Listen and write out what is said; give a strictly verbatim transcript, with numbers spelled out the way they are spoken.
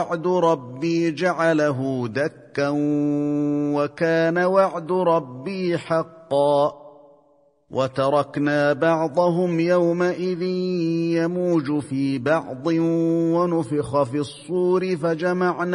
وعد ربي جعله دكا وكان وعد ربي حقا وتركنا بعضهم يومئذ يموج في بعض ونفخ في الصور فجمعنا